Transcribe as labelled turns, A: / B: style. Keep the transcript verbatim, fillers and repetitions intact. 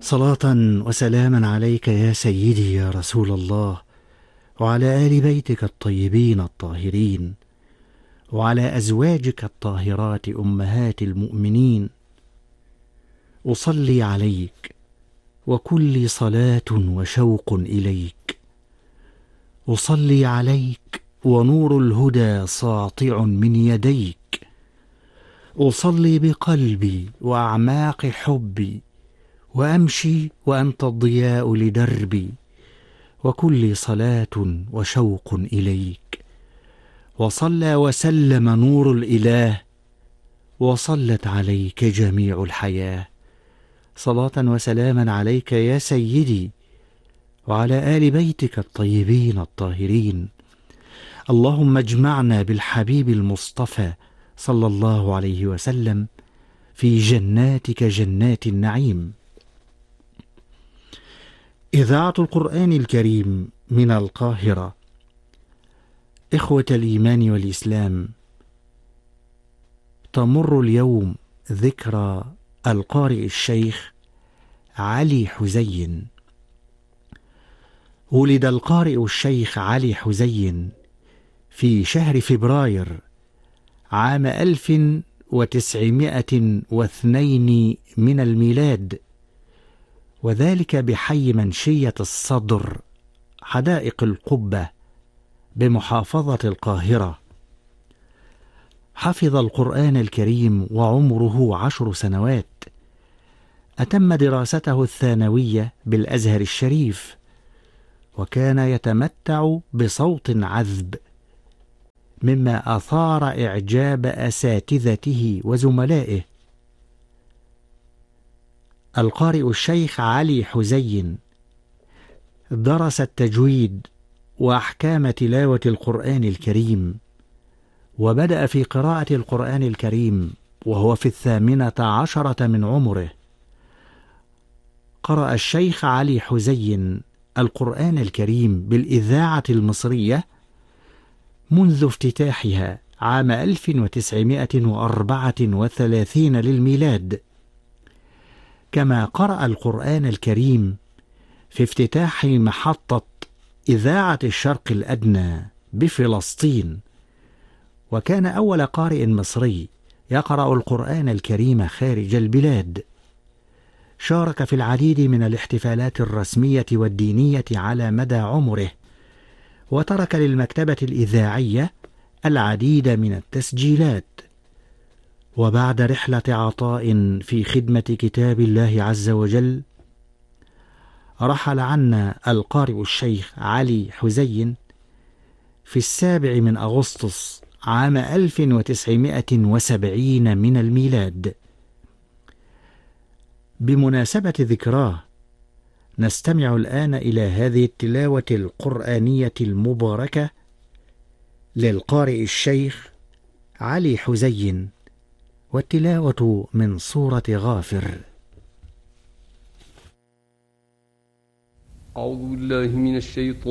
A: صلاة وسلاما عليك يا سيدي يا رسول الله، وعلى آل بيتك الطيبين الطاهرين، وعلى أزواجك الطاهرات أمهات المؤمنين. أصلي عليك وكل صلاة وشوق إليك. أصلي عليك ونور الهدى ساطع من يديك. أصلي بقلبي وأعماق حبي، وأمشي وأنت الضياء لدربي، وكل صلاة وشوق إليك. وصلى وسلم نور الإله، وصلت عليك جميع الحياة. صلاة وسلاما عليك يا سيدي، وعلى آل بيتك الطيبين الطاهرين. اللهم اجمعنا بالحبيب المصطفى صلى الله عليه وسلم في جناتك جنات النعيم. إذاعة القرآن الكريم من القاهرة. إخوة الإيمان والإسلام، تمر اليوم ذكرى القارئ الشيخ علي حزين. ولد القارئ الشيخ علي حزين في شهر فبراير عام ألف وتسعمائة واثنين من الميلاد، وذلك بحي منشية الصدر حدائق القبة بمحافظة القاهرة. حفظ القرآن الكريم وعمره عشر سنوات. أتم دراسته الثانوية بالأزهر الشريف، وكان يتمتع بصوت عذب مما أثار إعجاب أساتذته وزملائه. القارئ الشيخ علي حزين درس التجويد وأحكام تلاوة القرآن الكريم، وبدأ في قراءة القرآن الكريم وهو في الثامنة عشرة من عمره. قرأ الشيخ علي حزين القرآن الكريم بالإذاعة المصرية منذ افتتاحها عام ألف وتسعمائة وأربعة وثلاثين للميلاد، كما قرأ القرآن الكريم في افتتاح محطة إذاعة الشرق الأدنى بفلسطين، وكان أول قارئ مصري يقرأ القرآن الكريم خارج البلاد. شارك في العديد من الاحتفالات الرسمية والدينية على مدى عمره، وترك للمكتبة الإذاعية العديد من التسجيلات. وبعد رحلة عطاء في خدمة كتاب الله عز وجل، رحل عنا القارئ الشيخ علي حزين في السابع من أغسطس عام ألف وتسعمائة وسبعين من الميلاد. بمناسبة ذكراه نستمع الآن إلى هذه التلاوة القرآنية المباركة للقارئ الشيخ علي حزين، والتلاوة من سورة غافر.
B: أعوذ بالله من الشيطان